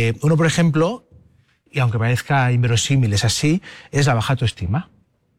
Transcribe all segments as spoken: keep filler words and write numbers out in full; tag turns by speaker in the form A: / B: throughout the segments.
A: Eh, uno, por ejemplo, y aunque parezca inverosímil, es así, es la baja autoestima.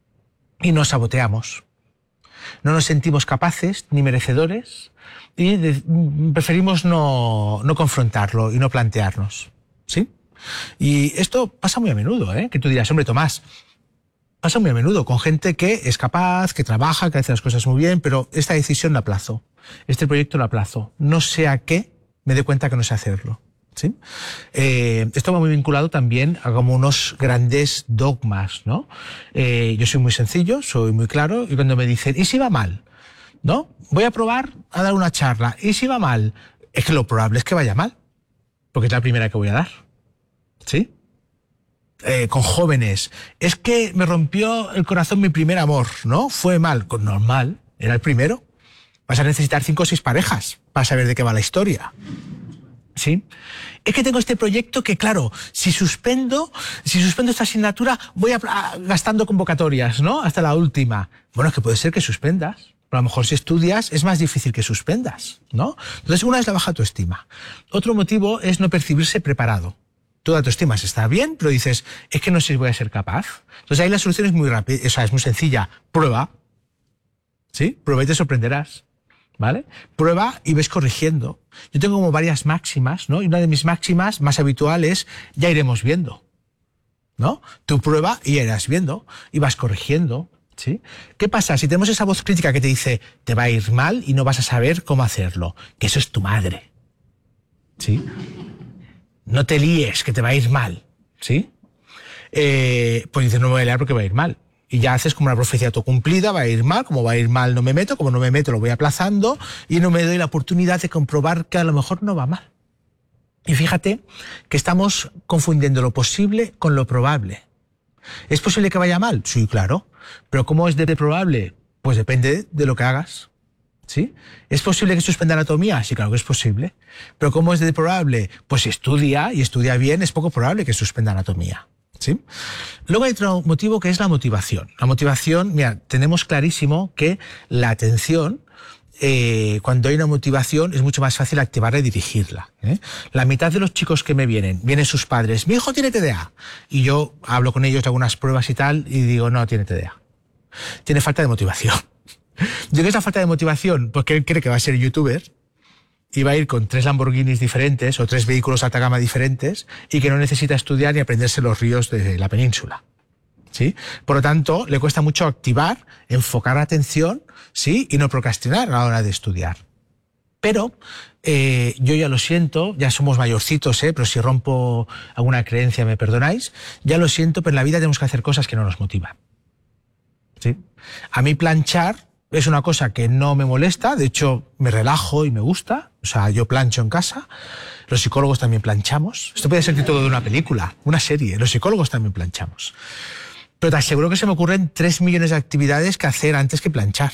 A: Y nos saboteamos. No nos sentimos capaces ni merecedores y de, preferimos no, no confrontarlo y no plantearnos, ¿sí? Y esto pasa muy a menudo, ¿eh? Que tú dirás, hombre, Tomás, pasa muy a menudo con gente que es capaz, que trabaja, que hace las cosas muy bien, pero esta decisión la aplazo, este proyecto lo aplazo, no sé a qué me dé cuenta que no sé hacerlo. ¿Sí? Eh, esto va muy vinculado también a como unos grandes dogmas, ¿no? Eh, yo soy muy sencillo, soy muy claro, y cuando me dicen, ¿y si va mal? ¿No? Voy a probar a dar una charla, ¿y si va mal? Es que lo probable es que vaya mal, porque es la primera que voy a dar, ¿sí? Eh, con jóvenes, es que me rompió el corazón mi primer amor, ¿no? Fue mal, normal, era el primero. Vas a necesitar cinco o seis parejas para saber de qué va la historia. ¿Sí? Es que tengo este proyecto que, claro, si suspendo, si suspendo esta asignatura, voy a, a, gastando convocatorias, ¿no? Hasta la última. Bueno, es que puede ser que suspendas. Pero a lo mejor si estudias es más difícil que suspendas, ¿no? Entonces, una es la baja autoestima. Otro motivo es no percibirse preparado. Tu autoestima está bien, pero dices, es que no sé si voy a ser capaz. Entonces, ahí la solución es muy rápida, o sea, es muy sencilla. Prueba. ¿Sí? Prueba y te sorprenderás. ¿Vale? Prueba y ves corrigiendo. Yo tengo como varias máximas, ¿no? Y una de mis máximas más habituales, ya iremos viendo, ¿no? Tú prueba y ya irás viendo y vas corrigiendo, ¿sí? ¿Qué pasa si tenemos esa voz crítica que te dice te va a ir mal y no vas a saber cómo hacerlo? Que eso es tu madre, ¿sí? No te líes, que te va a ir mal, ¿sí? Eh, pues dices, no me voy a liar porque va a ir mal. Y ya haces como una profecía autocumplida, va a ir mal, como va a ir mal no me meto, como no me meto lo voy aplazando y no me doy la oportunidad de comprobar que a lo mejor no va mal. Y fíjate que estamos confundiendo lo posible con lo probable. ¿Es posible que vaya mal? Sí, claro. ¿Pero cómo es de probable? Pues depende de lo que hagas. ¿Sí? ¿Es posible que suspenda anatomía? Sí, claro que es posible. ¿Pero cómo es de probable? Pues si estudia y estudia bien, es poco probable que suspenda anatomía. ¿Sí? Luego hay otro motivo que es la motivación. La motivación, mira, tenemos clarísimo que la atención, eh, cuando hay una motivación, es mucho más fácil activarla y dirigirla, ¿eh? La mitad de los chicos que me vienen, vienen sus padres, mi hijo tiene T D A. Y yo hablo con ellos, hago unas pruebas y tal, y digo, no, tiene T D A. Tiene falta de motivación. ¿De qué es la falta de motivación? Porque él cree que va a ser youtuber, y va a ir con tres Lamborghinis diferentes o tres vehículos alta gama diferentes y que no necesita estudiar ni aprenderse los ríos de la península, ¿sí? Por lo tanto, le cuesta mucho activar, enfocar la atención, ¿sí? Y no procrastinar a la hora de estudiar. Pero eh, yo ya lo siento, ya somos mayorcitos, ¿eh? Pero si rompo alguna creencia me perdonáis, ya lo siento, pero en la vida tenemos que hacer cosas que no nos motivan, ¿sí? A mí planchar es una cosa que no me molesta, de hecho me relajo y me gusta, o sea, yo plancho en casa, los psicólogos también planchamos, esto puede ser título de una película, una serie, los psicólogos también planchamos. Pero te aseguro que se me ocurren tres millones de actividades que hacer antes que planchar.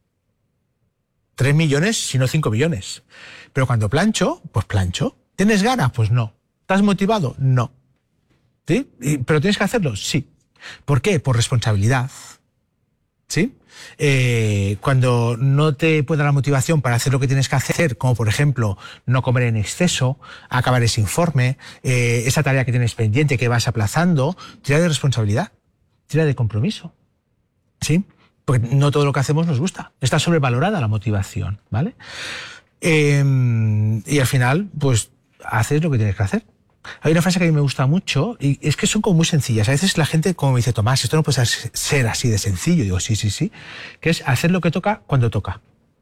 A: Tres millones, si no cinco millones. Pero cuando plancho, pues plancho. ¿Tienes ganas? Pues no. ¿Estás motivado? No. ¿Sí? ¿Pero tienes que hacerlo? Sí. ¿Por qué? Por responsabilidad. ¿Sí? Eh, cuando no te puede dar la motivación para hacer lo que tienes que hacer, como por ejemplo no comer en exceso, acabar ese informe, eh, esa tarea que tienes pendiente que vas aplazando, tira de responsabilidad, tira de compromiso, ¿sí? Porque no todo lo que hacemos nos gusta, está sobrevalorada la motivación, ¿vale? Eh, y al final, pues haces lo que tienes que hacer. Hay una frase que a mí me gusta mucho y es que son como muy sencillas. A veces la gente como me dice, Tomás, esto no puede ser así de sencillo. Digo, sí, sí, sí. Que es hacer lo que toca cuando toca.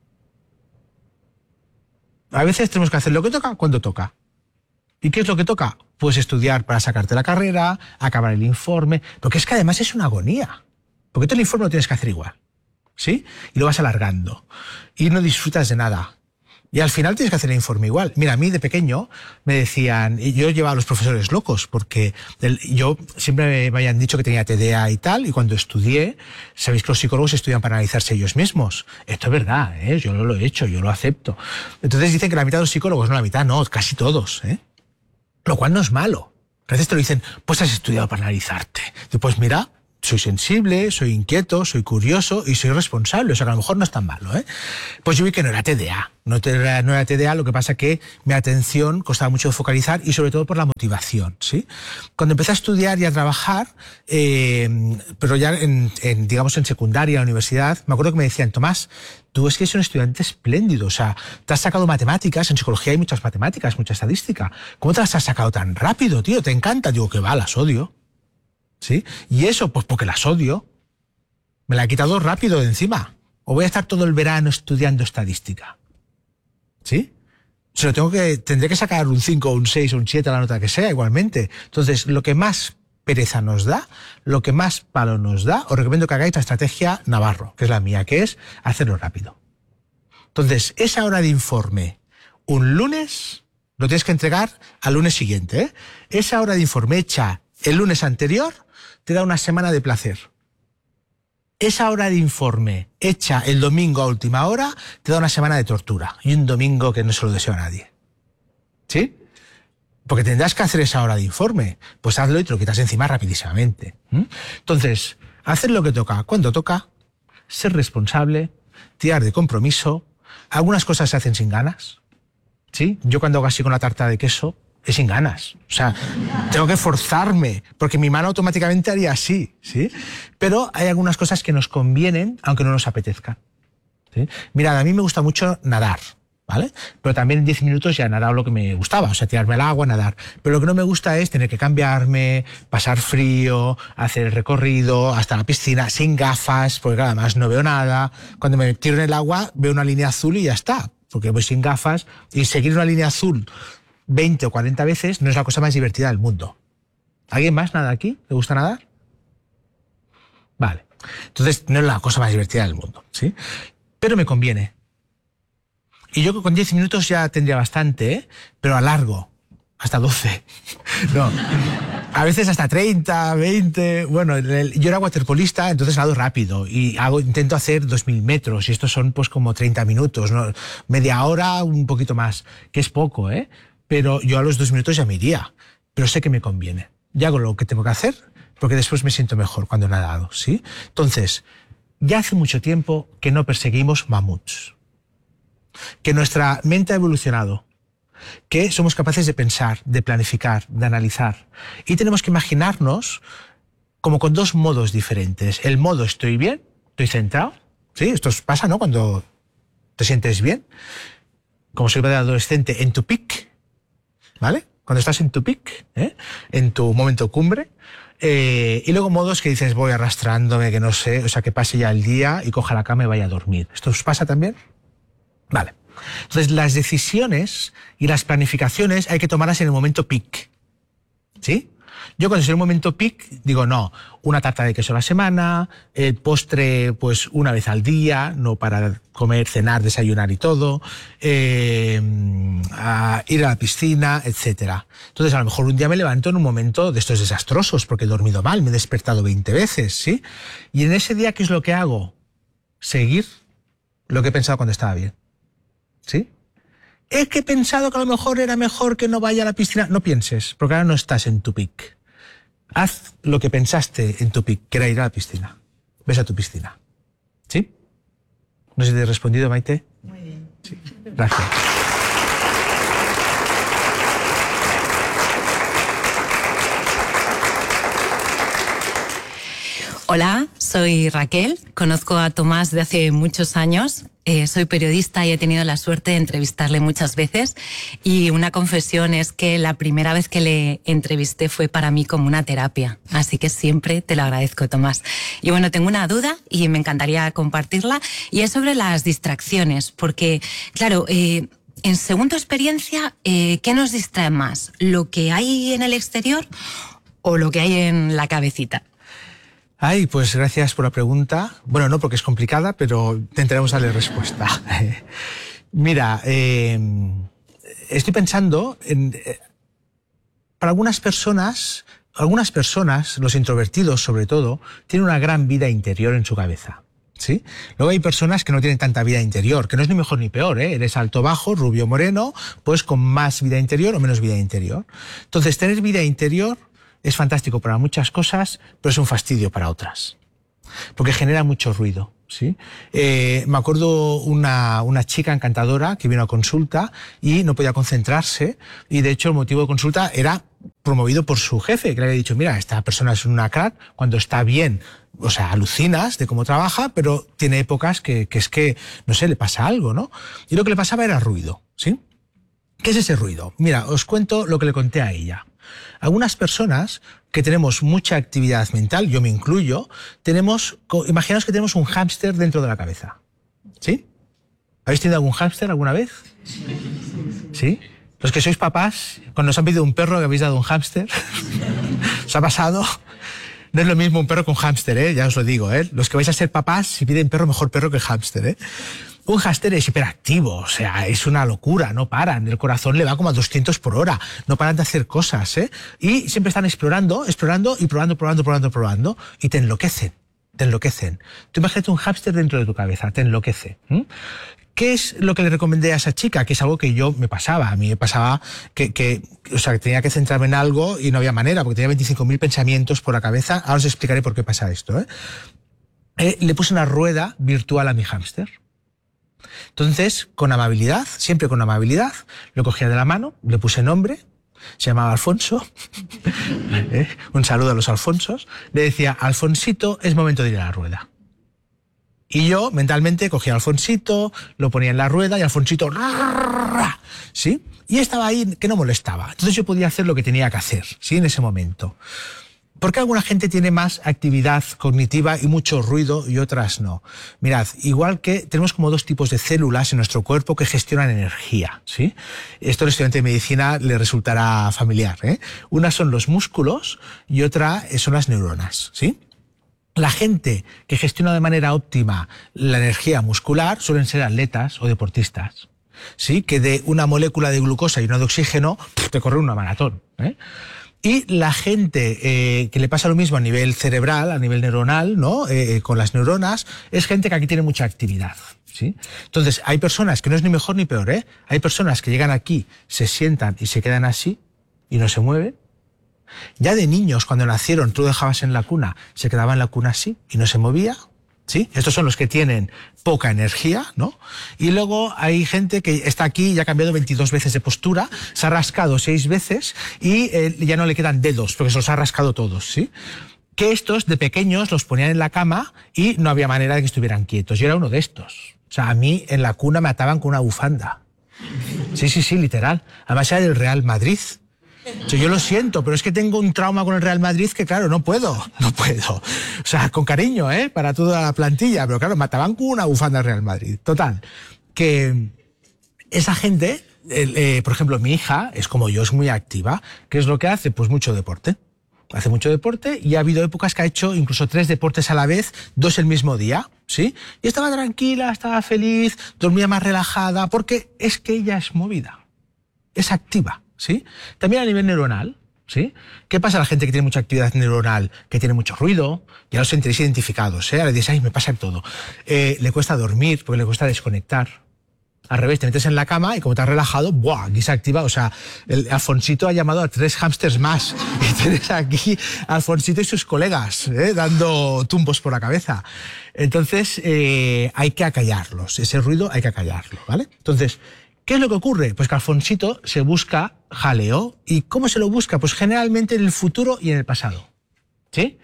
A: A veces tenemos que hacer lo que toca cuando toca. ¿Y qué es lo que toca? Pues estudiar para sacarte la carrera, acabar el informe. Porque es que además es una agonía. Porque todo el informe lo tienes que hacer igual. ¿Sí? Y lo vas alargando. Y no disfrutas de nada. Y al final tienes que hacer el informe igual. Mira, a mí de pequeño me decían, y yo llevaba a los profesores locos, porque el, yo siempre me, me habían dicho que tenía T D A y tal, y cuando estudié, sabéis que los psicólogos estudian para analizarse ellos mismos. Esto es verdad, ¿eh? Yo lo he hecho, yo lo acepto. Entonces dicen que la mitad de los psicólogos, no la mitad, no, casi todos, ¿eh? Lo cual no es malo. A veces te lo dicen, pues has estudiado para analizarte. Y pues mira, soy sensible, soy inquieto, soy curioso y soy responsable, o sea que a lo mejor no es tan malo, ¿eh? Pues yo vi que no era T D A, no era, no era T D A, lo que pasa que mi atención costaba mucho de focalizar y sobre todo por la motivación, ¿sí? Cuando empecé a estudiar y a trabajar, eh, pero ya en, en, digamos, en secundaria, en la universidad, me acuerdo que me decían, Tomás, tú es que eres un estudiante espléndido, o sea, te has sacado matemáticas, en psicología hay muchas matemáticas, mucha estadística, ¿cómo te las has sacado tan rápido, tío? ¿Te encanta? Digo, que va, las odio. ¿Sí? Y eso, pues porque las odio. Me la he quitado rápido de encima. O voy a estar todo el verano estudiando estadística. ¿Sí? Se lo tengo que, tendré que sacar un cinco, un seis, un siete, la nota que sea, igualmente. Entonces, lo que más pereza nos da, lo que más palo nos da, os recomiendo que hagáis la estrategia Navarro, que es la mía, que es hacerlo rápido. Entonces, esa hora de informe, un lunes, lo tienes que entregar al lunes siguiente, ¿eh? Esa hora de informe hecha el lunes anterior, te da una semana de placer. Esa hora de informe hecha el domingo a última hora te da una semana de tortura. Y un domingo que no se lo deseo a nadie. ¿Sí? Porque tendrás que hacer esa hora de informe. Pues hazlo y te lo quitas encima rapidísimamente. ¿Mm? Entonces, hacer lo que toca cuando toca, ser responsable, tirar de compromiso. Algunas cosas se hacen sin ganas. ¿Sí? Yo cuando hago así con la tarta de queso, es sin ganas. O sea, tengo que forzarme, porque mi mano automáticamente haría así, ¿sí? Pero hay algunas cosas que nos convienen, aunque no nos apetezcan, ¿sí? Mirad, a mí me gusta mucho nadar, ¿vale? Pero también en diez minutos ya he nadado lo que me gustaba, o sea, tirarme al agua, nadar. Pero lo que no me gusta es tener que cambiarme, pasar frío, hacer el recorrido, hasta la piscina, sin gafas, porque claro, además no veo nada. Cuando me tiro en el agua, veo una línea azul y ya está, porque voy sin gafas, y seguir una línea azul veinte o cuarenta veces no es la cosa más divertida del mundo. ¿Alguien más nada aquí? ¿Le gusta nadar? Vale. Entonces no es la cosa más divertida del mundo, ¿sí? Pero me conviene. Y yo con diez minutos ya tendría bastante, ¿eh? Pero a largo, hasta doce. No. A veces hasta treinta, veinte. Bueno, yo era waterpolista, entonces nado rápido y hago, intento hacer dos mil metros y estos son pues como treinta minutos, ¿no? Media hora, un poquito más, que es poco, ¿eh? Pero yo a los dos minutos ya me iría. Pero sé que me conviene. Ya hago lo que tengo que hacer, porque después me siento mejor cuando he nadado, ¿sí? Entonces, ya hace mucho tiempo que no perseguimos mamuts. Que nuestra mente ha evolucionado. Que somos capaces de pensar, de planificar, de analizar. Y tenemos que imaginarnos como con dos modos diferentes. El modo estoy bien, estoy centrado. ¿Sí? Esto pasa, ¿no? Cuando te sientes bien. Como soy de adolescente, en tu pic. ¿Vale? Cuando estás en tu pic, ¿eh? En tu momento cumbre. Eh, y luego modos que dices, voy arrastrándome, que no sé, o sea, que pase ya el día y coja la cama y vaya a dormir. ¿Esto os pasa también? Vale. Entonces, las decisiones y las planificaciones hay que tomarlas en el momento pic. ¿Sí? Yo cuando estoy en el momento pic digo, no, una tarta de queso a la semana, el postre pues una vez al día, no para comer, cenar, desayunar y todo, eh, a ir a la piscina, etcétera. Entonces a lo mejor un día me levanto en un momento de estos desastrosos porque he dormido mal, me he despertado veinte veces, ¿sí? Y en ese día, ¿qué es lo que hago? Seguir lo que he pensado cuando estaba bien, ¿sí? Es que he pensado que a lo mejor era mejor que no vaya a la piscina. No pienses, porque ahora no estás en tu pic. Haz lo que pensaste en tu pic, que era ir a la piscina. Ves a tu piscina. ¿Sí? No sé si te he respondido, Maite.
B: Muy bien.
A: Sí. Gracias.
B: Hola, soy Raquel. Conozco a Tomás de hace muchos años. Eh, soy periodista y he tenido la suerte de entrevistarle muchas veces. Y una confesión es que la primera vez que le entrevisté fue para mí como una terapia. Así que siempre te lo agradezco, Tomás. Y bueno, tengo una duda y me encantaría compartirla. Y es sobre las distracciones. Porque, claro, eh, en según tu experiencia, eh, ¿qué nos distrae más? ¿Lo que hay en el exterior o lo que hay en la cabecita?
A: Ay, pues gracias por la pregunta. Bueno, no porque es complicada, pero intentaremos darle respuesta. Mira, eh, estoy pensando en... Eh, para algunas personas, algunas personas, los introvertidos sobre todo, tienen una gran vida interior en su cabeza, ¿sí? Luego hay personas que no tienen tanta vida interior, que no es ni mejor ni peor, ¿eh? Eres alto, bajo, rubio, moreno, pues con más vida interior o menos vida interior. Entonces, tener vida interior es fantástico para muchas cosas, pero es un fastidio para otras. Porque genera mucho ruido, ¿sí? Eh, me acuerdo una, una chica encantadora que vino a consulta y no podía concentrarse, y de hecho el motivo de consulta era promovido por su jefe, que le había dicho, mira, esta persona es una crack, cuando está bien, o sea, alucinas de cómo trabaja, pero tiene épocas que, que es que, no sé, le pasa algo, ¿no? Y lo que le pasaba era ruido, ¿sí? ¿Qué es ese ruido? Mira, os cuento lo que le conté a ella. Algunas personas que tenemos mucha actividad mental, yo me incluyo, tenemos, imaginaos que tenemos un hámster dentro de la cabeza. ¿Sí? ¿Habéis tenido algún hámster alguna vez? ¿Sí? Los que sois papás, cuando os han pedido un perro que habéis dado un hámster, ¿os ha pasado? No es lo mismo un perro que un hámster, ¿eh? Ya os lo digo, ¿eh? Los que vais a ser papás, si piden perro, mejor perro que el hámster, ¿eh? Un hámster es hiperactivo, o sea, es una locura, no paran, el corazón le va como a doscientos por hora, no paran de hacer cosas, ¿eh? Y siempre están explorando, explorando y probando, probando, probando, probando, y te enloquecen, te enloquecen. Tú imagínate un hámster dentro de tu cabeza, te enloquece. ¿eh? ¿Qué es lo que le recomendé a esa chica? Que es algo que yo me pasaba, a mí me pasaba que, que, o sea, que tenía que centrarme en algo y no había manera, porque tenía veinticinco mil pensamientos por la cabeza. Ahora os explicaré por qué pasa esto, ¿eh? Eh, le puse una rueda virtual a mi hámster. Entonces, con amabilidad, siempre con amabilidad, lo cogía de la mano, le puse nombre, se llamaba Alfonso, ¿eh? Un saludo a los Alfonsos, le decía, Alfonsito, es momento de ir a la rueda. Y yo, mentalmente, cogía a Alfonsito, lo ponía en la rueda y Alfonsito, ¿sí? Y estaba ahí que no molestaba. Entonces yo podía hacer lo que tenía que hacer, ¿sí? En ese momento. ¿Por qué alguna gente tiene más actividad cognitiva y mucho ruido y otras no? Mirad, igual que tenemos como dos tipos de células en nuestro cuerpo que gestionan energía, ¿sí? Esto al estudiante de medicina le resultará familiar, ¿eh? Una son los músculos y otra son las neuronas, ¿sí? La gente que gestiona de manera óptima la energía muscular suelen ser atletas o deportistas, ¿sí? Que de una molécula de glucosa y una de oxígeno te corre una maratón, ¿eh? Y la gente eh, que le pasa lo mismo a nivel cerebral, a nivel neuronal, ¿no? Eh, con las neuronas, es gente que aquí tiene mucha actividad, ¿sí? Entonces, hay personas que no es ni mejor ni peor, ¿eh? Hay personas que llegan aquí, se sientan y se quedan así y no se mueven. Ya de niños, cuando nacieron, tú lo dejabas en la cuna, se quedaba en la cuna así y no se movía, ¿sí? Estos son los que tienen poca energía, ¿no? Y luego hay gente que está aquí y ha cambiado veintidós veces de postura, se ha rascado seis veces y eh, ya no le quedan dedos porque se los ha rascado todos, ¿sí? Que estos de pequeños los ponían en la cama y no había manera de que estuvieran quietos. Yo era uno de estos. O sea, a mí en la cuna me ataban con una bufanda. Sí, sí, sí, literal. Además era del Real Madrid. Yo lo siento, pero es que tengo un trauma con el Real Madrid que, claro, no puedo, no puedo. O sea, con cariño, ¿eh? Para toda la plantilla, pero claro, mataban con una bufanda al Real Madrid. Total, que esa gente, eh, eh, por ejemplo, mi hija es como yo, es muy activa. ¿Qué es lo que hace? Pues mucho deporte. Hace mucho deporte y ha habido épocas que ha hecho incluso tres deportes a la vez, dos el mismo día, ¿sí? Y estaba tranquila, estaba feliz, dormía más relajada, porque es que ella es movida, es activa. ¿Sí? También a nivel neuronal, ¿sí? ¿Qué pasa a la gente que tiene mucha actividad neuronal, que tiene mucho ruido? Ya los sentiréis identificados, ¿eh? Ahora dices, ay, me pasa todo. Eh, le cuesta dormir porque le cuesta desconectar. Al revés, te metes en la cama y como te has relajado, ¡buah! Aquí se activa. O sea, el Alfonsito ha llamado a tres hámsters más. Y tienes aquí a Alfonsito y sus colegas, ¿eh? Dando tumbos por la cabeza. Entonces, eh, hay que acallarlos. Ese ruido hay que acallarlo, ¿vale? Entonces, ¿qué es lo que ocurre? Pues que Alfonsito se busca jaleo. ¿Y cómo se lo busca? Pues generalmente en el futuro y en el pasado, ¿sí?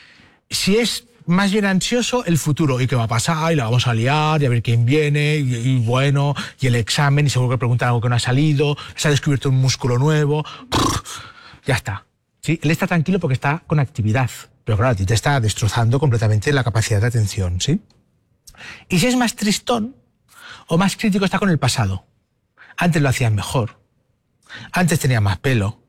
A: Si es más bien ansioso, el futuro. ¿Y qué va a pasar? Y la vamos a liar, y a ver quién viene, y, y bueno, y el examen, y seguro que preguntan algo que no ha salido, se ha descubierto un músculo nuevo. Ya está, ¿sí? Él está tranquilo porque está con actividad. Pero claro, a ti te está destrozando completamente la capacidad de atención, ¿sí? Y si es más tristón o más crítico, está con el pasado. Antes lo hacías mejor, antes tenía más pelo,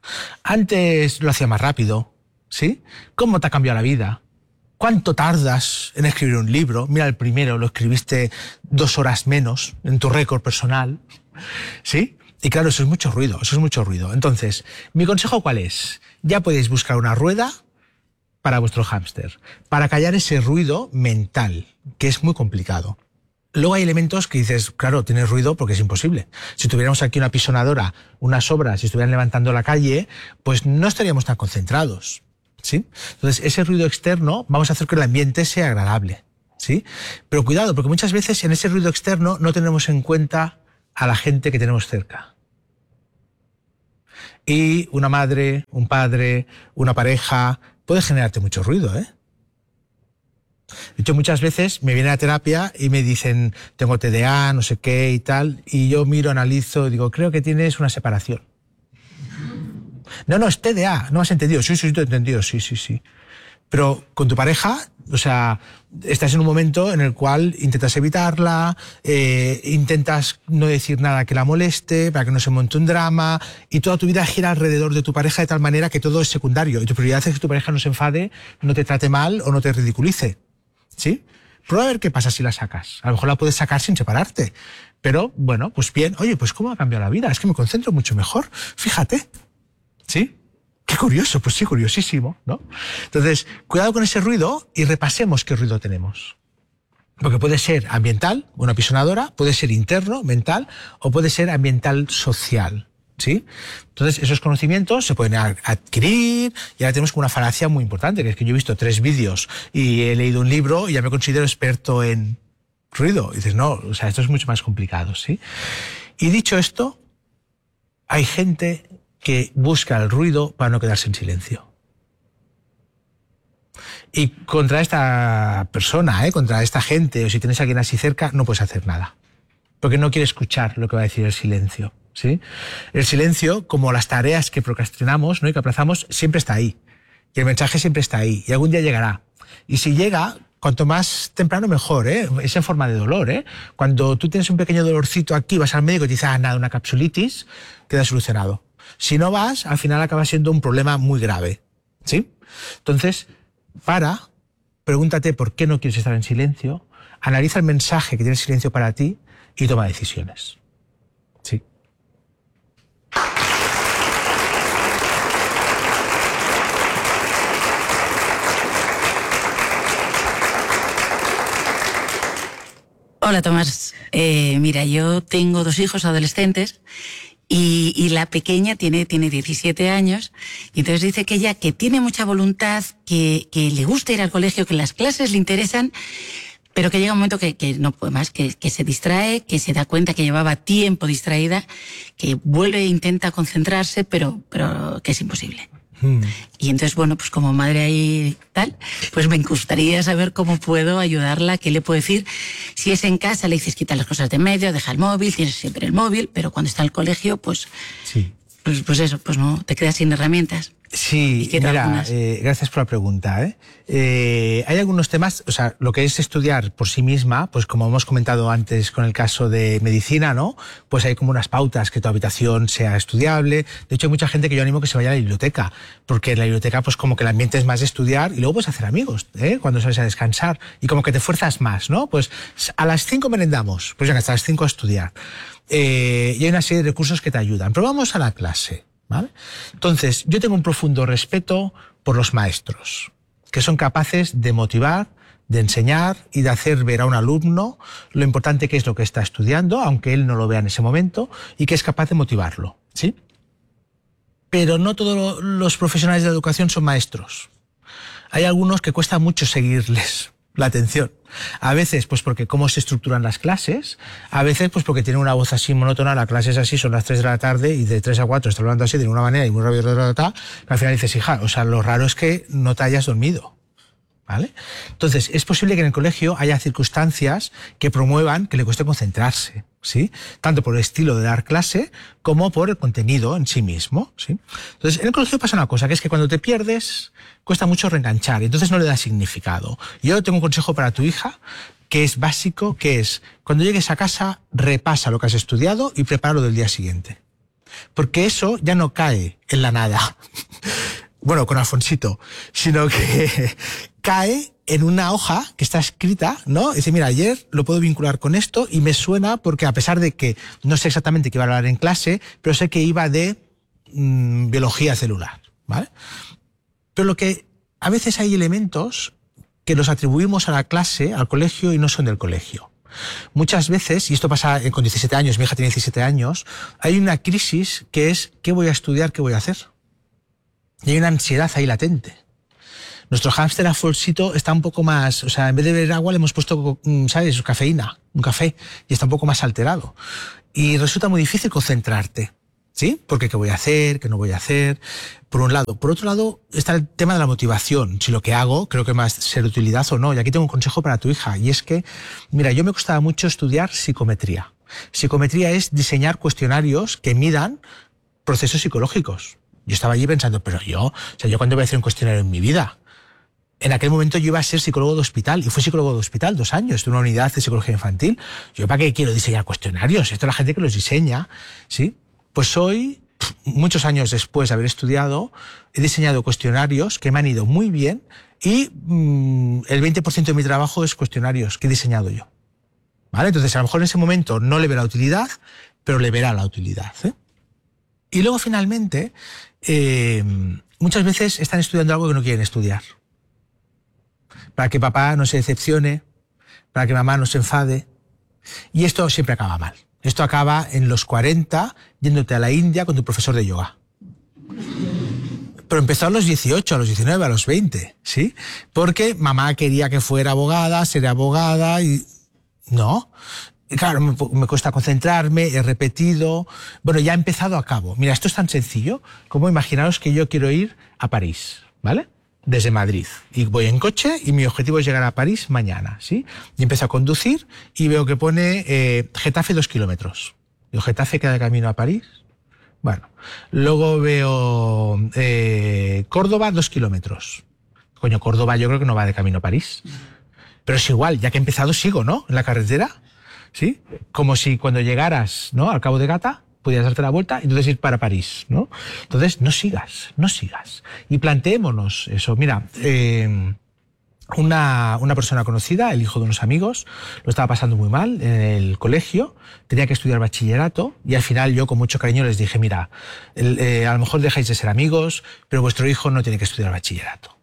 A: antes lo hacía más rápido, ¿sí? ¿Cómo te ha cambiado la vida? ¿Cuánto tardas en escribir un libro? Mira, el primero lo escribiste dos horas menos en tu récord personal, ¿sí? Y claro, eso es mucho ruido, eso es mucho ruido. Entonces, ¿mi consejo cuál es? Ya podéis buscar una rueda para vuestro hámster, para callar ese ruido mental, que es muy complicado. Luego hay elementos que dices, claro, tiene ruido porque es imposible. Si tuviéramos aquí una pisonadora, unas obras, si estuvieran levantando la calle, pues no estaríamos tan concentrados, ¿sí? Entonces, ese ruido externo vamos a hacer que el ambiente sea agradable, ¿sí? Pero cuidado, porque muchas veces en ese ruido externo no tenemos en cuenta a la gente que tenemos cerca. Y una madre, un padre, una pareja puede generarte mucho ruido, ¿eh? De hecho, muchas veces me vienen a terapia y me dicen, tengo T D A, no sé qué y tal, y yo miro, analizo, digo, creo que tienes una separación. No, no, es T D A, ¿no has entendido? Sí, sí, te he entendido, sí, sí, sí. Pero con tu pareja, o sea, estás en un momento en el cual intentas evitarla, eh, intentas no decir nada que la moleste, para que no se monte un drama, y toda tu vida gira alrededor de tu pareja de tal manera que todo es secundario. Y tu prioridad es que tu pareja no se enfade, no te trate mal o no te ridiculice. ¿Sí? Prueba a ver qué pasa si la sacas. A lo mejor la puedes sacar sin separarte. Pero, bueno, pues bien, oye, pues ¿cómo ha cambiado la vida? Es que me concentro mucho mejor. Fíjate. ¿Sí? Qué curioso, pues sí, curiosísimo, ¿no? Entonces, cuidado con ese ruido y repasemos qué ruido tenemos. Porque puede ser ambiental, una pisonadora, puede ser interno, mental, o puede ser ambiental social, ¿sí? Entonces, esos conocimientos se pueden adquirir y ahora tenemos una falacia muy importante, que es que yo he visto tres vídeos y he leído un libro y ya me considero experto en ruido. Y dices, no, o sea, esto es mucho más complicado, ¿sí? Y dicho esto, hay gente que busca el ruido para no quedarse en silencio. Y contra esta persona, ¿eh? contra esta gente, o si tienes a alguien así cerca, no puedes hacer nada. Porque no quiere escuchar lo que va a decir el silencio, ¿sí? El silencio, como las tareas que procrastinamos, ¿no? y que aplazamos, siempre está ahí. Y el mensaje siempre está ahí. Y algún día llegará. Y si llega, cuanto más temprano mejor, ¿eh? Es en forma de dolor, ¿eh? Cuando tú tienes un pequeño dolorcito aquí, vas al médico y te dices, ah, nada, una capsulitis, queda solucionado. Si no vas, al final acaba siendo un problema muy grave, ¿sí? Entonces, para, pregúntate por qué no quieres estar en silencio, analiza el mensaje que tiene el silencio para ti y toma decisiones, ¿sí?
C: Hola, Tomás. Eh, mira, yo tengo dos hijos adolescentes. Y, y la pequeña tiene, tiene diecisiete años, y entonces dice que ella que tiene mucha voluntad, que, que le gusta ir al colegio, que las clases le interesan, pero que llega un momento que, que no puede más, que, que se distrae, que se da cuenta que llevaba tiempo distraída, que vuelve e intenta concentrarse, pero, pero que es imposible. Hmm. Y entonces, bueno, pues como madre ahí tal, pues me gustaría saber cómo puedo ayudarla, qué le puedo decir. Si es en casa, le dices quita las cosas de medio, deja el móvil, tienes siempre el móvil, pero cuando está en el colegio, pues, sí. pues, pues eso, pues no, te quedas sin herramientas.
A: Sí, mira, eh, gracias por la pregunta, ¿eh? Eh, hay algunos temas, o sea, lo que es estudiar por sí misma, pues como hemos comentado antes con el caso de medicina, ¿no? Pues hay como unas pautas, que tu habitación sea estudiable. De hecho, hay mucha gente que yo animo que se vaya a la biblioteca, porque en la biblioteca pues como que el ambiente es más de estudiar y luego puedes hacer amigos, ¿eh? Cuando sales a descansar y como que te fuerzas más, ¿no? Pues a las cinco merendamos, pues ya que hasta las cinco a estudiar. Eh, y hay una serie de recursos que te ayudan. Pero vamos a la clase. ¿Vale? Entonces, yo tengo un profundo respeto por los maestros, que son capaces de motivar, de enseñar y de hacer ver a un alumno lo importante que es lo que está estudiando, aunque él no lo vea en ese momento, y que es capaz de motivarlo, ¿sí? Pero no todos los profesionales de la educación son maestros. Hay algunos que cuesta mucho seguirles la atención. A veces, pues porque cómo se estructuran las clases, a veces, pues porque tienen una voz así monótona, la clase es así, son las tres de la tarde y de tres a cuatro está hablando así de una manera y muy rápido, que al final dices, hija, o sea, lo raro es que no te hayas dormido. ¿Vale? Entonces, es posible que en el colegio haya circunstancias que promuevan que le cueste concentrarse, ¿sí? Tanto por el estilo de dar clase como por el contenido en sí mismo, ¿sí? Entonces, en el colegio pasa una cosa, que es que cuando te pierdes, cuesta mucho reenganchar y entonces no le da significado. Yo tengo un consejo para tu hija que es básico, que es, cuando llegues a casa, repasa lo que has estudiado y prepáralo del día siguiente. Porque eso ya no cae en la nada. Bueno, con Alfonsito, sino que cae en una hoja que está escrita, ¿no? Y dice, mira, ayer lo puedo vincular con esto y me suena porque a pesar de que no sé exactamente qué iba a hablar en clase, pero sé que iba de mmm, biología celular, ¿vale? Pero lo que a veces hay elementos que los atribuimos a la clase, al colegio, y no son del colegio. Muchas veces, y esto pasa con diecisiete años, mi hija tiene diecisiete años, hay una crisis que es ¿qué voy a estudiar, qué voy a hacer? Y hay una ansiedad ahí latente. Nuestro hámster afolsito está un poco más, o sea, en vez de beber agua le hemos puesto, ¿sabes?, cafeína, un café, y está un poco más alterado. Y resulta muy difícil concentrarte, ¿sí? Porque ¿qué voy a hacer? ¿Qué no voy a hacer? Por un lado. Por otro lado está el tema de la motivación. Si lo que hago creo que me va a ser de utilidad o no. Y aquí tengo un consejo para tu hija. Y es que, mira, yo me costaba mucho estudiar psicometría. Psicometría es diseñar cuestionarios que midan procesos psicológicos. Yo estaba allí pensando, pero yo, o sea, ¿yo cuándo voy a hacer un cuestionario en mi vida? En aquel momento yo iba a ser psicólogo de hospital, y fui psicólogo de hospital dos años, de una unidad de psicología infantil. Yo, ¿para qué quiero diseñar cuestionarios? Esto es la gente que los diseña, ¿sí? Pues hoy, muchos años después de haber estudiado, he diseñado cuestionarios que me han ido muy bien, y mmm, el veinte por ciento de mi trabajo es cuestionarios que he diseñado yo. ¿Vale? Entonces, a lo mejor en ese momento no le verá utilidad, pero le verá la utilidad, ¿eh? Y luego, finalmente, eh, muchas veces están estudiando algo que no quieren estudiar. Para que papá no se decepcione, para que mamá no se enfade. Y esto siempre acaba mal. Esto acaba en los cuarenta, yéndote a la India con tu profesor de yoga. Pero empezó a los dieciocho, a los diecinueve, a los veinte, ¿sí? Porque mamá quería que fuera abogada, ser abogada y... No. Y claro, me, me cuesta concentrarme, he repetido... Bueno, ya he empezado a cabo. Mira, esto es tan sencillo como imaginaros que yo quiero ir a París, ¿vale? Desde Madrid. Y voy en coche y mi objetivo es llegar a París mañana, ¿sí? Y empiezo a conducir y veo que pone eh, Getafe dos kilómetros. Digo, ¿Getafe queda de camino a París? Bueno. Luego veo eh, Córdoba dos kilómetros. Coño, Córdoba yo creo que no va de camino a París. Pero es igual, ya que he empezado sigo, ¿no? En la carretera, ¿sí? Como si cuando llegaras, ¿no?, al Cabo de Gata, pudieras darte la vuelta y entonces ir para París, ¿no? Entonces, no sigas, no sigas. Y planteémonos eso. Mira, eh, una, una persona conocida, el hijo de unos amigos, lo estaba pasando muy mal en el colegio, tenía que estudiar bachillerato y al final yo con mucho cariño les dije, mira, el, eh, a lo mejor dejáis de ser amigos, pero vuestro hijo no tiene que estudiar bachillerato.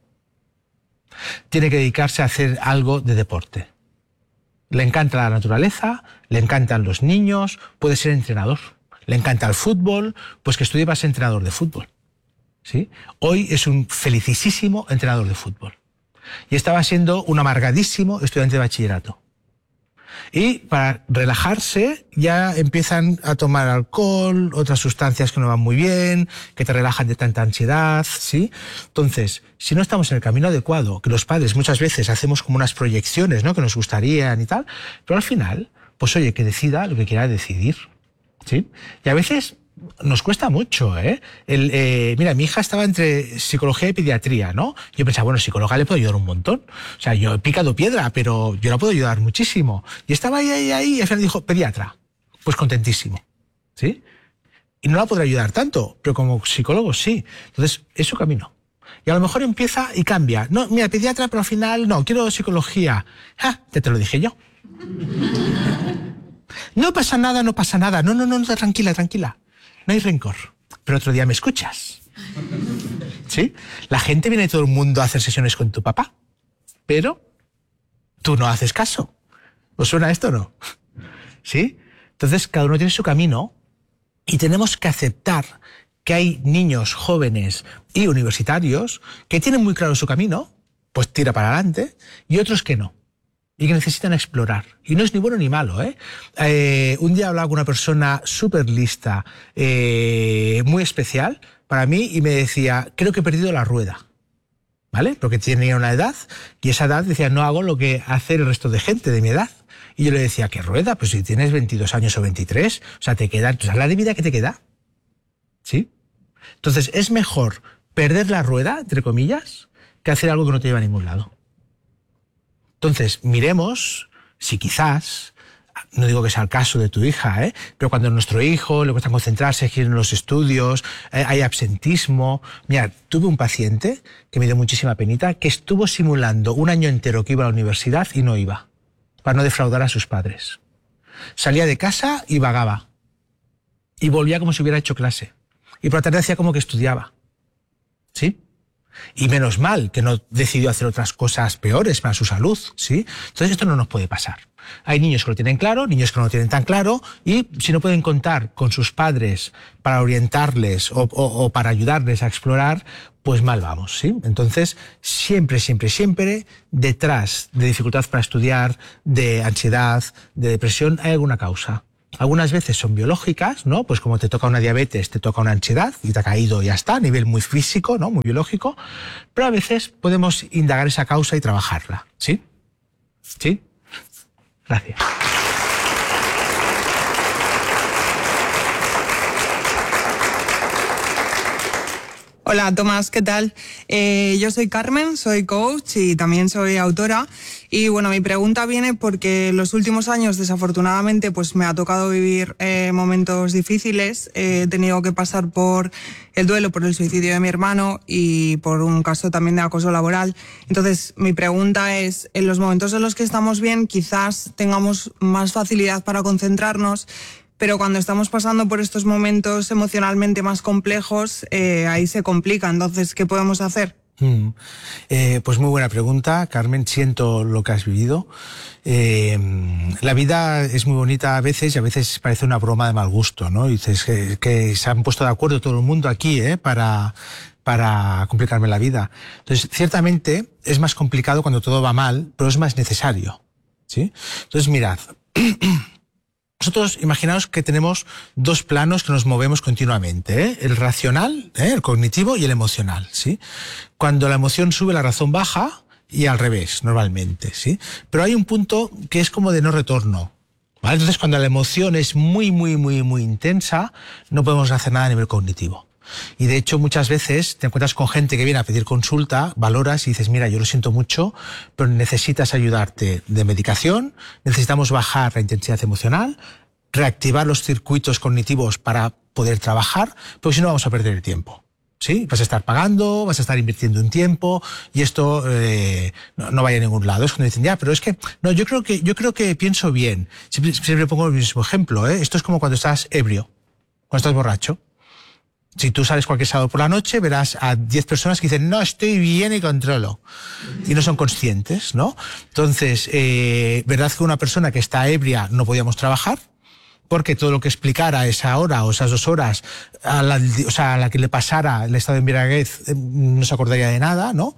A: Tiene que dedicarse a hacer algo de deporte. Le encanta la naturaleza, le encantan los niños, puede ser entrenador. Le encanta el fútbol, pues que estudie para ser entrenador de fútbol, ¿sí? Hoy es un felicísimo entrenador de fútbol. Y estaba siendo un amargadísimo estudiante de bachillerato. Y para relajarse ya empiezan a tomar alcohol, otras sustancias que no van muy bien, que te relajan de tanta ansiedad, ¿sí? Entonces, si no estamos en el camino adecuado, que los padres muchas veces hacemos como unas proyecciones, ¿no?, que nos gustarían y tal, pero al final, pues oye, que decida lo que quiera decidir, ¿sí? Y a veces nos cuesta mucho, ¿eh? El, eh, mira, mi hija estaba entre psicología y pediatría, ¿no? Yo pensaba, bueno, psicóloga le puedo ayudar un montón. O sea, yo he picado piedra, pero yo la puedo ayudar muchísimo. Y estaba ahí, ahí, ahí, y al final dijo, pediatra. Pues contentísimo, ¿sí? Y no la podré ayudar tanto, pero como psicólogo sí. Entonces, es su camino. Y a lo mejor empieza y cambia. No, mira, pediatra, pero al final, no, quiero psicología. Ah, ya te lo dije yo. No pasa nada, no pasa nada. No, no, no, no, tranquila, tranquila. No hay rencor. Pero otro día me escuchas. ¿Sí? La gente viene todo el mundo a hacer sesiones con tu papá, pero tú no haces caso. ¿Os suena esto o no? ¿Sí? Entonces, cada uno tiene su camino y tenemos que aceptar que hay niños, jóvenes y universitarios que tienen muy claro su camino, pues tira para adelante, y otros que no. Y que necesitan explorar. Y no es ni bueno ni malo, ¿eh? eh un día hablaba con una persona súper lista, eh, muy especial para mí, y me decía, creo que he perdido la rueda, ¿vale? Porque tenía una edad, y esa edad decía, no hago lo que hace el resto de gente de mi edad. Y yo le decía, ¿qué rueda? Pues si tienes veintidós años o veintitrés, o sea, te queda, ¿tú sabes la de vida que te queda? ¿Sí? Entonces, es mejor perder la rueda, entre comillas, que hacer algo que no te lleva a ningún lado. Entonces, miremos si quizás, no digo que sea el caso de tu hija, ¿eh? pero cuando a nuestro hijo le cuesta concentrarse, quiere en los estudios, eh, hay absentismo. Mira, tuve un paciente que me dio muchísima penita, que estuvo simulando un año entero que iba a la universidad y no iba, para no defraudar a sus padres. Salía de casa y vagaba. Y volvía como si hubiera hecho clase. Y por la tarde hacía como que estudiaba. ¿Sí? Y menos mal que no decidió hacer otras cosas peores para su salud, ¿sí? Entonces esto no nos puede pasar. Hay niños que lo tienen claro, niños que no lo tienen tan claro, y si no pueden contar con sus padres para orientarles o, o, o para ayudarles a explorar, pues mal vamos, ¿sí? Entonces, siempre, siempre, siempre, detrás de dificultad para estudiar, de ansiedad, de depresión, hay alguna causa. Algunas veces son biológicas, ¿no? Pues como te toca una diabetes, te toca una ansiedad y te ha caído y ya está, a nivel muy físico, ¿no? Muy biológico. Pero a veces podemos indagar esa causa y trabajarla, ¿sí? ¿Sí? Gracias.
D: Hola Tomás, ¿qué tal? Eh, yo soy Carmen, soy coach y también soy autora. Y bueno, mi pregunta viene porque en los últimos años, desafortunadamente, pues me ha tocado vivir eh, momentos difíciles. Eh, he tenido que pasar por el duelo por el suicidio de mi hermano y por un caso también de acoso laboral. Entonces, mi pregunta es, en los momentos en los que estamos bien, quizás tengamos más facilidad para concentrarnos, pero cuando estamos pasando por estos momentos emocionalmente más complejos, eh, ahí se complica. Entonces, ¿qué podemos hacer?
A: Mm. Eh, pues muy buena pregunta, Carmen. Siento lo que has vivido. Eh, la vida es muy bonita a veces y a veces parece una broma de mal gusto, ¿no? Y dices que, que se han puesto de acuerdo todo el mundo aquí, ¿eh? para, para complicarme la vida. Entonces, ciertamente es más complicado cuando todo va mal, pero es más necesario, ¿sí? Entonces, mirad. Nosotros, imaginaos que tenemos dos planos que nos movemos continuamente, ¿eh? El racional, ¿eh? El cognitivo y el emocional, ¿sí? Cuando la emoción sube, la razón baja y al revés, normalmente, ¿sí? Pero hay un punto que es como de no retorno, ¿vale? Entonces, cuando la emoción es muy, muy, muy, muy intensa, no podemos hacer nada a nivel cognitivo. Y de hecho muchas veces te encuentras con gente que viene a pedir consulta, valoras y dices, mira, yo lo siento mucho, pero necesitas ayudarte de medicación, necesitamos bajar la intensidad emocional, reactivar los circuitos cognitivos para poder trabajar, porque si no vamos a perder el tiempo. ¿Sí? Vas a estar pagando, vas a estar invirtiendo un tiempo y esto eh, no, no vaya a ningún lado. Es cuando dicen, ya, pero es que, no, yo creo que, yo creo que pienso bien. Siempre, siempre pongo el mismo ejemplo, ¿eh? Esto es como cuando estás ebrio, cuando estás borracho. Si tú sales cualquier sábado por la noche, verás a diez personas que dicen, no, estoy bien y controlo. Y no son conscientes, ¿no? Entonces, eh, ¿verdad que una persona que está ebria no podíamos trabajar? Porque todo lo que explicara a esa hora o esas dos horas, a la, o sea, a la que le pasara el estado de embriaguez, eh, no se acordaría de nada, ¿no?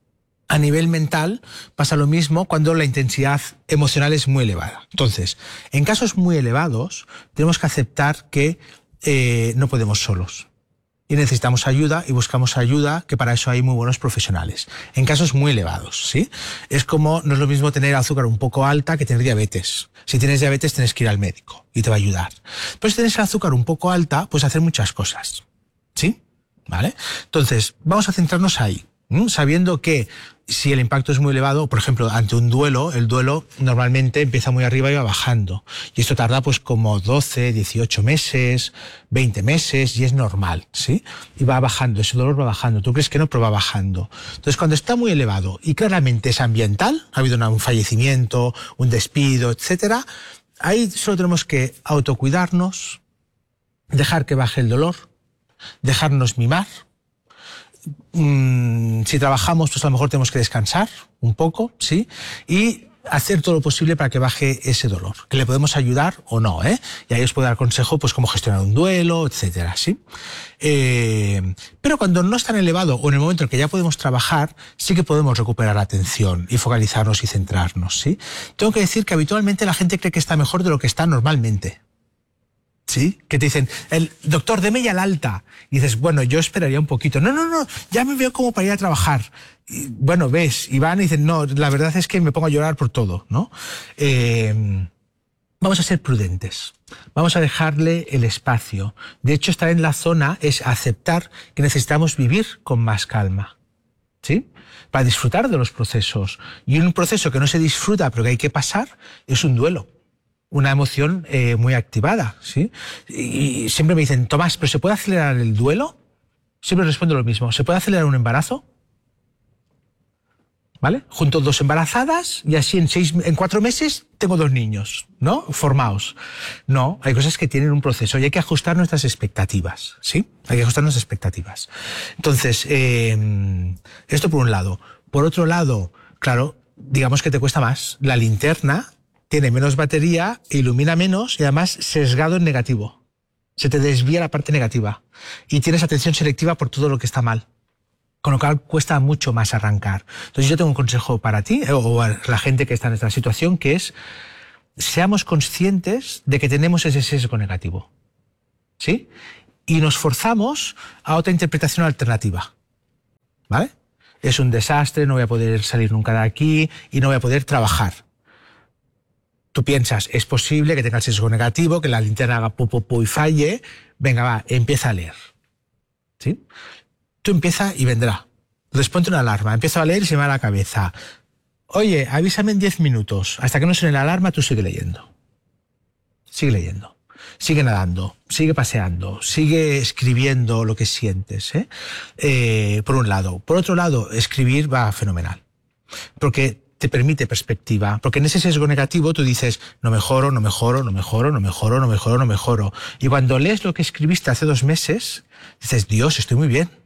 A: A nivel mental pasa lo mismo cuando la intensidad emocional es muy elevada. Entonces, en casos muy elevados, tenemos que aceptar que eh, no podemos solos. Y necesitamos ayuda y buscamos ayuda, que para eso hay muy buenos profesionales. En casos muy elevados, ¿sí? Es como, no es lo mismo tener azúcar un poco alta que tener diabetes. Si tienes diabetes tienes que ir al médico y te va a ayudar. Pero si tienes el azúcar un poco alta, puedes hacer muchas cosas, ¿sí? ¿Vale? Entonces, vamos a centrarnos ahí, ¿m? Sabiendo que si el impacto es muy elevado, por ejemplo, ante un duelo, el duelo normalmente empieza muy arriba y va bajando. Y esto tarda pues como doce, dieciocho meses, veinte meses, y es normal, ¿sí? Y va bajando, ese dolor va bajando. Tú crees que no, pero va bajando. Entonces, cuando está muy elevado y claramente es ambiental, ha habido un fallecimiento, un despido, etcétera, ahí solo tenemos que autocuidarnos, dejar que baje el dolor, dejarnos mimar. Mm, si trabajamos, pues a lo mejor tenemos que descansar un poco, ¿sí? Y hacer todo lo posible para que baje ese dolor, que le podemos ayudar o no, ¿eh? Y ahí os puedo dar consejo, pues cómo gestionar un duelo, etcétera, ¿sí? Eh, pero cuando no es tan elevado o en el momento en que ya podemos trabajar, sí que podemos recuperar la atención y focalizarnos y centrarnos, ¿sí? Tengo que decir que habitualmente la gente cree que está mejor de lo que está normalmente. ¿Sí? Que te dicen, el doctor, deme ya la alta. Y dices, bueno, yo esperaría un poquito. No, no, no, ya me veo como para ir a trabajar. Y, bueno, ves, y van y dicen, no, la verdad es que me pongo a llorar por todo, ¿no? Eh, vamos a ser prudentes. Vamos a dejarle el espacio. De hecho, estar en la zona es aceptar que necesitamos vivir con más calma, ¿sí? Para disfrutar de los procesos. Y un proceso que no se disfruta, pero que hay que pasar, es un duelo. Una emoción eh, muy activada, ¿sí? Y siempre me dicen, Tomás, ¿pero se puede acelerar el duelo? Siempre respondo lo mismo. ¿Se puede acelerar un embarazo? ¿Vale? Junto dos embarazadas y así en seis, en cuatro meses tengo dos niños, ¿no? Formados. No, hay cosas que tienen un proceso y hay que ajustar nuestras expectativas, ¿sí? Hay que ajustar nuestras expectativas. Entonces, eh, esto por un lado. Por otro lado, claro, digamos que te cuesta más. La linterna tiene menos batería, ilumina menos y además sesgado en negativo. Se te desvía la parte negativa y tienes atención selectiva por todo lo que está mal. Con lo cual cuesta mucho más arrancar. Entonces yo tengo un consejo para ti o a la gente que está en esta situación, que es: seamos conscientes de que tenemos ese sesgo negativo, ¿sí? Y nos forzamos a otra interpretación alternativa, ¿vale? Es un desastre, no voy a poder salir nunca de aquí y no voy a poder trabajar. Tú piensas, es posible que tenga el sesgo negativo, que la linterna haga pu, pu, pu y falle. Venga, va, empieza a leer, ¿sí? Tú empieza y vendrá. Entonces ponte una alarma, empieza a leer y se me va a la cabeza. Oye, avísame en diez minutos. Hasta que no suene la alarma, tú sigue leyendo. Sigue leyendo. Sigue nadando, sigue paseando, sigue escribiendo lo que sientes, ¿eh? Eh, por un lado. Por otro lado, escribir va fenomenal. Porque te permite perspectiva. Porque en ese sesgo negativo tú dices, no mejoro, no mejoro, no mejoro, no mejoro, no mejoro, no mejoro. Y cuando lees lo que escribiste hace dos meses, dices, Dios, estoy muy bien.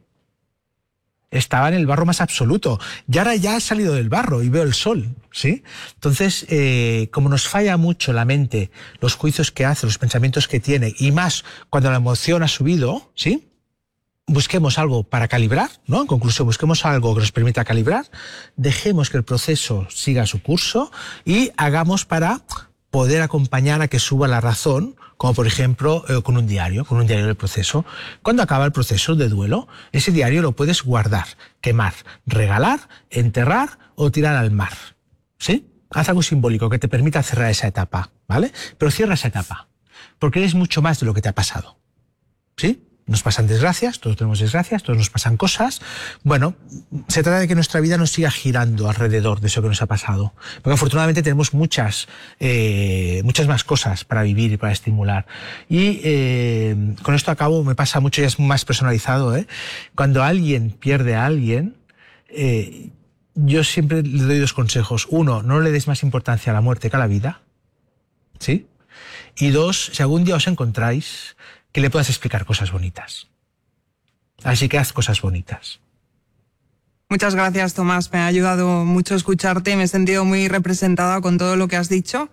A: Estaba en el barro más absoluto. Y ahora ya he salido del barro y veo el sol, ¿sí? Entonces, eh, como nos falla mucho la mente, los juicios que hace, los pensamientos que tiene, y más cuando la emoción ha subido, ¿sí? Busquemos algo para calibrar, ¿no? En conclusión, busquemos algo que nos permita calibrar, dejemos que el proceso siga su curso y hagamos para poder acompañar a que suba la razón, como por ejemplo eh, con un diario, con un diario del proceso. Cuando acaba el proceso de duelo, ese diario lo puedes guardar, quemar, regalar, enterrar o tirar al mar, ¿sí? Haz algo simbólico que te permita cerrar esa etapa, ¿vale? Pero cierra esa etapa, porque eres mucho más de lo que te ha pasado, ¿sí? Nos pasan desgracias, todos tenemos desgracias, todos nos pasan cosas. Bueno, se trata de que nuestra vida no siga girando alrededor de eso que nos ha pasado. Porque afortunadamente tenemos muchas, eh, muchas más cosas para vivir y para estimular. Y eh, con esto acabo, me pasa mucho, ya es más personalizado, ¿eh? Cuando alguien pierde a alguien, eh, yo siempre le doy dos consejos. Uno, no le des más importancia a la muerte que a la vida, ¿sí? Y dos, si algún día os encontráis, que le puedas explicar cosas bonitas. Así que haz cosas bonitas.
D: Muchas gracias, Tomás. Me ha ayudado mucho escucharte. Me he sentido muy representada con todo lo que has dicho.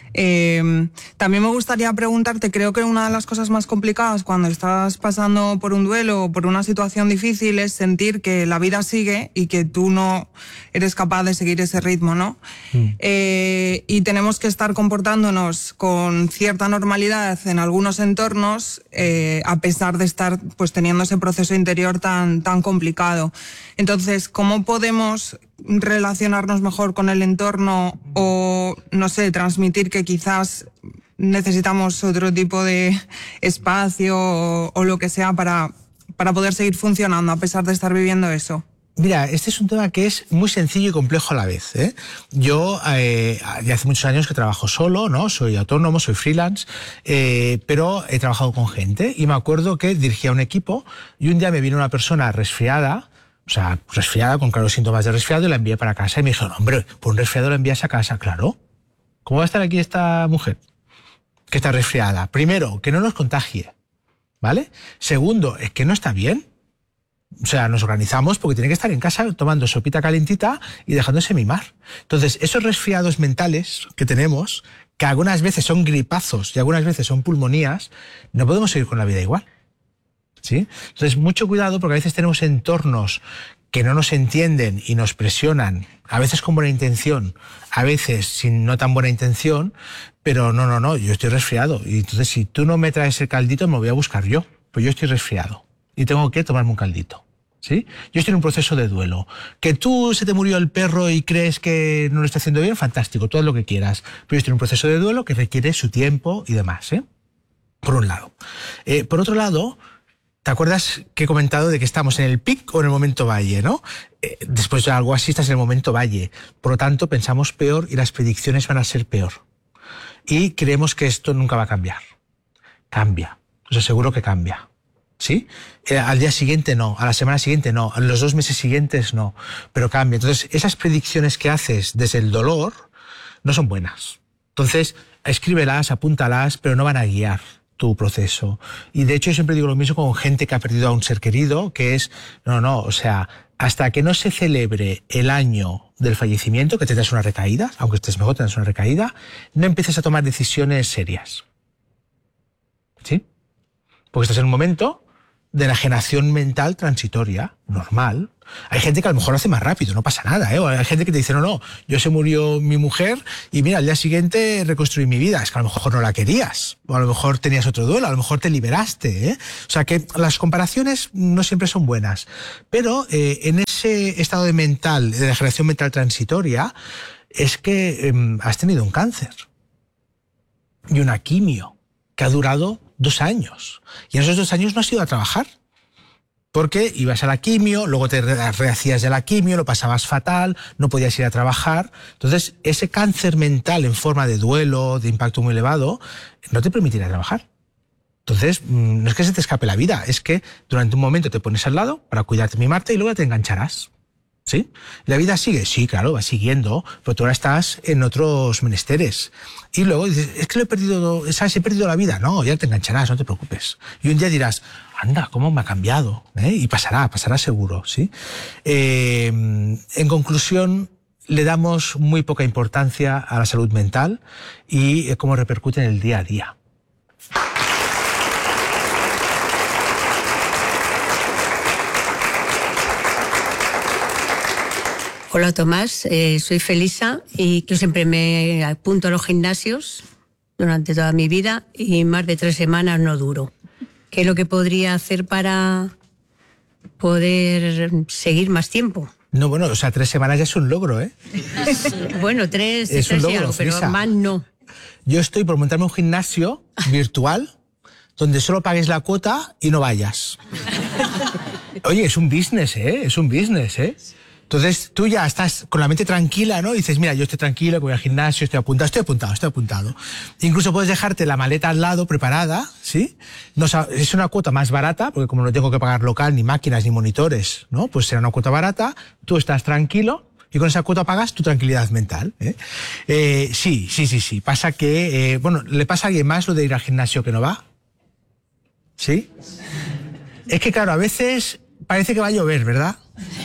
D: Eh, también me gustaría preguntarte, creo que una de las cosas más complicadas cuando estás pasando por un duelo o por una situación difícil es sentir que la vida sigue y que tú no eres capaz de seguir ese ritmo, ¿no? Mm. Eh, y tenemos que estar comportándonos con cierta normalidad en algunos entornos, eh, a pesar de estar pues teniendo ese proceso interior tan, tan complicado. Entonces, ¿cómo podemos relacionarnos mejor con el entorno o, no sé, transmitir que quizás necesitamos otro tipo de espacio o, o lo que sea para, para poder seguir funcionando a pesar de estar viviendo eso?
A: Mira, este es un tema que es muy sencillo y complejo a la vez, ¿eh? Yo eh, ya hace muchos años que trabajo solo, ¿no? Soy autónomo, soy freelance, eh, pero he trabajado con gente y me acuerdo que dirigía un equipo y un día me vino una persona resfriada, o sea, resfriada, con claros síntomas de resfriado, y la envié para casa. Y me dijo, no, hombre, por un resfriado la envías a casa. Claro. ¿Cómo va a estar aquí esta mujer que está resfriada? Primero, que no nos contagie, ¿vale? Segundo, es que no está bien. O sea, nos organizamos porque tiene que estar en casa tomando sopita calentita y dejándose mimar. Entonces, esos resfriados mentales que tenemos, que algunas veces son gripazos y algunas veces son pulmonías, no podemos seguir con la vida igual, ¿sí? Entonces, mucho cuidado, porque a veces tenemos entornos que no nos entienden y nos presionan, a veces con buena intención, a veces sin no tan buena intención, pero no, no, no, yo estoy resfriado. Y entonces, si tú no me traes el caldito, me voy a buscar yo. Pues yo estoy resfriado y tengo que tomarme un caldito, ¿sí? Yo estoy en un proceso de duelo. Que tú se te murió el perro y crees que no lo está haciendo bien, fantástico, todo lo que quieras. Pero yo estoy en un proceso de duelo que requiere su tiempo y demás, ¿eh? Por un lado. Eh, por otro lado, ¿te acuerdas que he comentado de que estamos en el pic o en el momento valle, ¿no? Eh, después de algo así estás en el momento valle. Por lo tanto, pensamos peor y las predicciones van a ser peor. Y creemos que esto nunca va a cambiar. Cambia. Os aseguro que cambia. ¿Sí? Eh, al día siguiente no, a la semana siguiente no, a los dos meses siguientes no, pero cambia. Entonces, esas predicciones que haces desde el dolor no son buenas. Entonces, escríbelas, apúntalas, pero no van a guiar tu proceso. Y de hecho yo siempre digo lo mismo con gente que ha perdido a un ser querido, que es, no, no, o sea, hasta que no se celebre el año del fallecimiento, que tendrás una recaída, aunque estés mejor, tendrás una recaída, no empieces a tomar decisiones serias. ¿Sí? Porque estás en un momento de enajenación mental transitoria, normal. Hay gente que a lo mejor lo hace más rápido, no pasa nada, ¿eh? O hay gente que te dice, no, no, yo se murió mi mujer y mira, al día siguiente reconstruí mi vida. Es que a lo mejor no la querías, o a lo mejor tenías otro duelo, a lo mejor te liberaste, ¿eh? O sea que las comparaciones no siempre son buenas. Pero eh, en ese estado de mental, de enajenación mental transitoria, es que eh, has tenido un cáncer y una quimio que ha durado dos años. Y en esos dos años no has ido a trabajar. Porque ibas a la quimio, luego te rehacías de la quimio, lo pasabas fatal, no podías ir a trabajar. Entonces, ese cáncer mental en forma de duelo, de impacto muy elevado, no te permitirá trabajar. Entonces, no es que se te escape la vida, es que durante un momento te pones al lado para cuidarte, mimarte y luego te engancharás. ¿Sí? ¿La vida sigue? Sí, claro, va siguiendo, pero tú ahora estás en otros menesteres. Y luego dices, es que lo he perdido, ¿sabes? He perdido la vida. No, ya te engancharás, no te preocupes. Y un día dirás, anda, ¿cómo me ha cambiado? ¿Eh? Y pasará, pasará seguro, ¿sí? Eh, en conclusión, le damos muy poca importancia a la salud mental y eh, cómo repercute en el día a día.
E: Hola Tomás, eh, soy Felisa y yo siempre me apunto a los gimnasios durante toda mi vida y más de tres semanas no duro. ¿Qué es lo que podría hacer para poder seguir más tiempo?
A: No, bueno, o sea, tres semanas ya es un logro, ¿eh?
E: Bueno, tres,
A: es
E: tres
A: un logro,
E: y algo, pero
A: Felisa.
E: más no.
A: Yo estoy por montarme un gimnasio virtual donde solo pagues la cuota y no vayas. Oye, es un business, ¿eh? Es un business, ¿eh? Entonces tú ya estás con la mente tranquila, ¿no? Y dices, mira, yo estoy tranquilo, voy al gimnasio, estoy apuntado, estoy apuntado, estoy apuntado. Incluso puedes dejarte la maleta al lado preparada, ¿sí? No, es una cuota más barata, porque como no tengo que pagar local, ni máquinas, ni monitores, ¿no? Pues será una cuota barata, tú estás tranquilo y con esa cuota pagas tu tranquilidad mental, ¿eh? Eh, sí, sí, sí, sí. Pasa que, eh, bueno, ¿le pasa a alguien más lo de ir al gimnasio que no va? ¿Sí? Es que claro, a veces parece que va a llover, ¿verdad?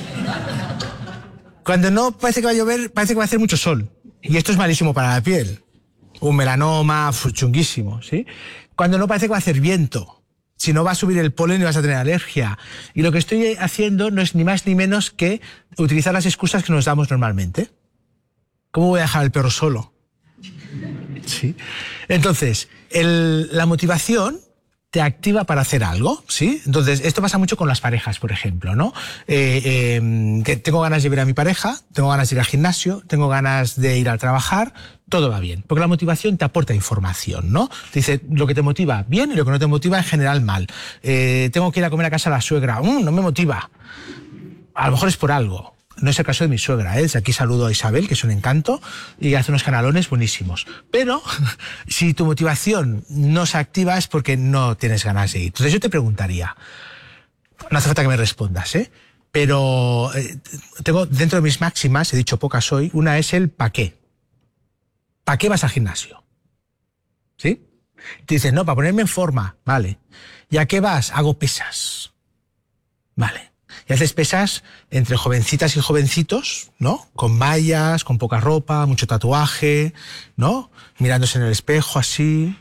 A: Cuando no parece que va a llover, parece que va a hacer mucho sol. Y esto es malísimo para la piel. Un melanoma chunguísimo, ¿sí? Cuando no parece que va a hacer viento. Si no va a subir el polen y vas a tener alergia. Y lo que estoy haciendo no es ni más ni menos que utilizar las excusas que nos damos normalmente. ¿Cómo voy a dejar al perro solo? ¿Sí? Entonces, el, la motivación te activa para hacer algo, ¿sí? Entonces, esto pasa mucho con las parejas, por ejemplo, ¿no? Eh, eh, que tengo ganas de ver a mi pareja, tengo ganas de ir al gimnasio, tengo ganas de ir a trabajar, todo va bien. Porque la motivación te aporta información, ¿no? Te dice lo que te motiva bien y lo que no te motiva en general mal. Eh, tengo que ir a comer a casa a la suegra, mm, no me motiva. A lo mejor es por algo. No es el caso de mi suegra, ¿eh? Aquí saludo a Isabel, que es un encanto, y hace unos canalones buenísimos. Pero si tu motivación no se activa es porque no tienes ganas de ir. Entonces yo te preguntaría, no hace falta que me respondas, ¿eh? Pero eh, tengo dentro de mis máximas, he dicho pocas hoy, una es el ¿pa' qué? ¿Para qué vas al gimnasio? ¿Sí? Te dices, no, para ponerme en forma, vale. ¿Y a qué vas? Hago pesas. Vale. Y haces pesas entre jovencitas y jovencitos, ¿no? Con mallas, con poca ropa, mucho tatuaje, ¿no? Mirándose en el espejo así.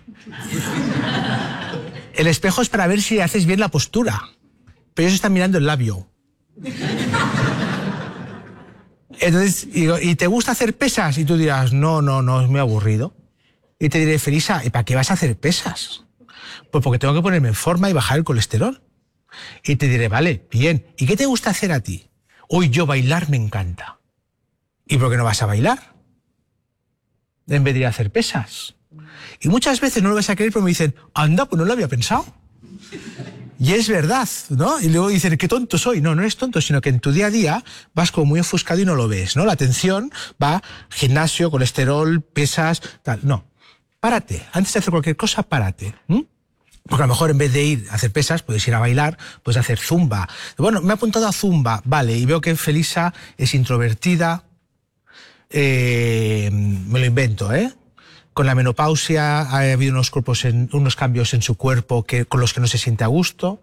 A: El espejo es para ver si haces bien la postura, pero ellos están mirando el labio. Entonces, digo, ¿y te gusta hacer pesas? Y tú dirás, no, no, no, es muy aburrido. Y te diré, Felisa, ¿y para qué vas a hacer pesas? Pues porque tengo que ponerme en forma y bajar el colesterol. Y te diré, vale, bien. ¿Y qué te gusta hacer a ti? Hoy yo bailar me encanta. ¿Y por qué no vas a bailar? En vez de ir a hacer pesas. Y muchas veces no lo vas a creer, pero me dicen, anda, pues no lo había pensado. Y es verdad, ¿no? Y luego dicen, qué tonto soy. No, no eres tonto, sino que en tu día a día vas como muy ofuscado y no lo ves, ¿no? La atención va gimnasio, colesterol, pesas, tal. No, párate. Antes de hacer cualquier cosa, párate. ¿Mm? Porque a lo mejor en vez de ir a hacer pesas, puedes ir a bailar, puedes hacer zumba. Bueno, me he apuntado a zumba, vale, y veo que Felisa es introvertida. Eh, me lo invento, ¿eh? Con la menopausia ha habido unos, cuerpos en, unos cambios en su cuerpo que, con los que no se siente a gusto.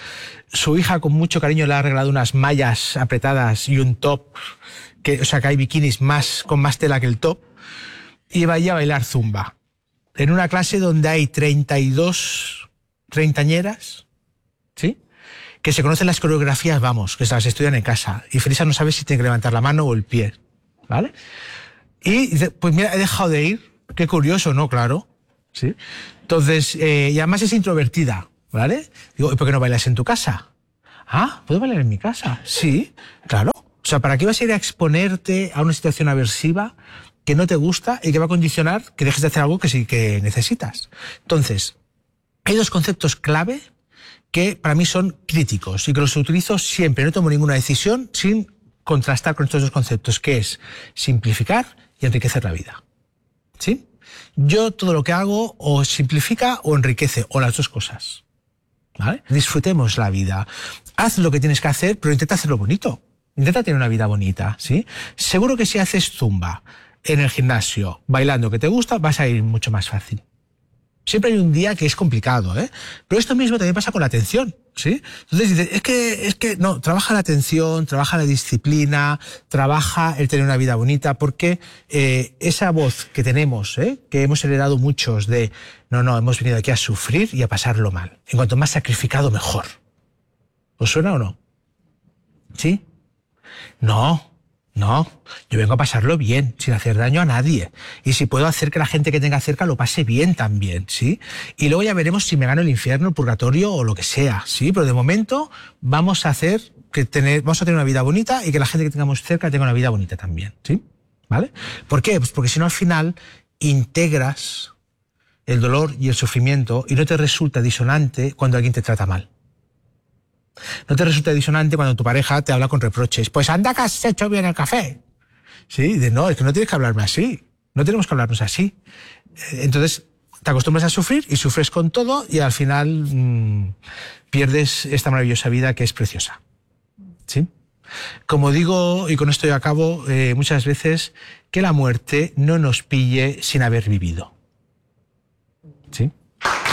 A: Su hija con mucho cariño le ha regalado unas mallas apretadas y un top, que, o sea que hay bikinis más, con más tela que el top, y va a bailar zumba. En una clase donde hay treinta y dos treintañeras, ¿sí?, que se conocen las coreografías, vamos, que se las estudian en casa. Y Felisa no sabe si tiene que levantar la mano o el pie, ¿vale? Y dice, pues mira, he dejado de ir. Qué curioso, ¿no? Claro. ¿Sí? Entonces, eh, y además es introvertida, ¿vale? Digo, ¿y por qué no bailas en tu casa? Ah, ¿puedo bailar en mi casa? Sí, claro. O sea, ¿para qué vas a ir a exponerte a una situación aversiva que no te gusta y que va a condicionar que dejes de hacer algo que sí que necesitas? Entonces, hay dos conceptos clave que para mí son críticos y que los utilizo siempre. No tomo ninguna decisión sin contrastar con estos dos conceptos, que es simplificar y enriquecer la vida. ¿Sí? Yo todo lo que hago o simplifica o enriquece, o las dos cosas. ¿Vale? Disfrutemos la vida. Haz lo que tienes que hacer, pero intenta hacerlo bonito. Intenta tener una vida bonita, ¿sí? Seguro que si haces zumba en el gimnasio, bailando que te gusta, vas a ir mucho más fácil. Siempre hay un día que es complicado, ¿eh? Pero esto mismo también pasa con la atención, ¿sí? Entonces dices, es que, es que, no, trabaja la atención, trabaja la disciplina, trabaja el tener una vida bonita, porque eh, esa voz que tenemos, ¿eh?, que hemos heredado muchos de, no, no, hemos venido aquí a sufrir y a pasarlo mal. En cuanto más sacrificado, mejor. ¿Os suena o no? ¿Sí? No. No, yo vengo a pasarlo bien, sin hacer daño a nadie. Y si puedo hacer que la gente que tenga cerca lo pase bien también, ¿sí? Y luego ya veremos si me gano el infierno, el purgatorio o lo que sea, ¿sí? Pero de momento vamos a hacer que tener, vamos a tener una vida bonita y que la gente que tengamos cerca tenga una vida bonita también, ¿sí? ¿Vale? ¿Por qué? Pues porque si no al final integras el dolor y el sufrimiento y no te resulta disonante cuando alguien te trata mal. No te resulta disonante cuando tu pareja te habla con reproches. Pues anda que has hecho bien el café. Sí, de no, es que no tienes que hablarme así. No tenemos que hablarnos así. Entonces te acostumbras a sufrir y sufres con todo y al final mmm, pierdes esta maravillosa vida que es preciosa. ¿Sí? Como digo, y con esto yo acabo, eh, muchas veces, que la muerte no nos pille sin haber vivido. ¿Sí?